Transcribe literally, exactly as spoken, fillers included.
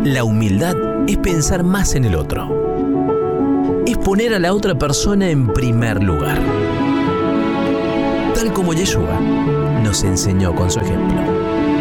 La humildad es pensar más en el otro. Es poner a la otra persona en primer lugar. Tal como Yeshua nos enseñó con su ejemplo.